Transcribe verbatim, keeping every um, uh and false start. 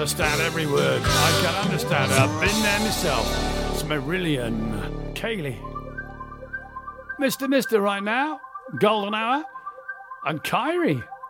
Understand every word. I can understand. I've been there myself. It's Marillion Kaylee. Mister Mister right now. Golden Hour. And Kyrie.